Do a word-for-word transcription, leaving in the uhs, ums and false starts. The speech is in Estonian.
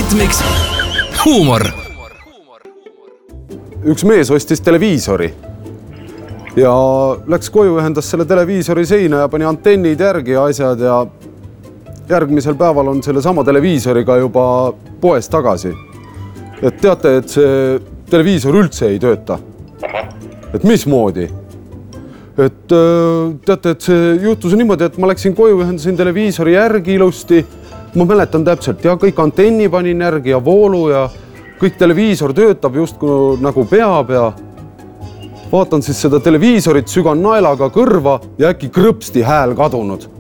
võtmiks huumor. Üks mees ostis televiisori ja läks koju, ühendas selle televiisori seina ja pani antennid järgi ja asjad ja järgmisel päeval on selle sama televiisoriga juba poes tagasi. Et teate, et see televiisor üldse ei tööta. Et mismoodi? Et teate, et see juhtus niimoodi, et ma läksin koju, ühendasin televiisori järgi ilusti. Ma mäletan täpselt ja kõik antenni panin järgi ja voolu ja kõik televiisor töötab just nagu peab ja vaatan siis seda televiisorit, sügan naelaga kõrva ja äkki krõpsti hääl kadunud.